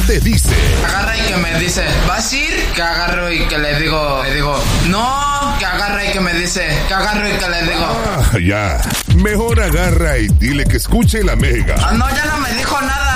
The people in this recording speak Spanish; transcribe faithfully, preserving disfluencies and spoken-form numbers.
te dice. Agarra y que me dice, ¿vas a ir? Que agarro y que le digo, le digo, no, que agarra y que me dice, que agarro y que le digo. Ah, ya. Mejor agarra y dile que escuche la Mega. Ah, no, ya no me dijo nada.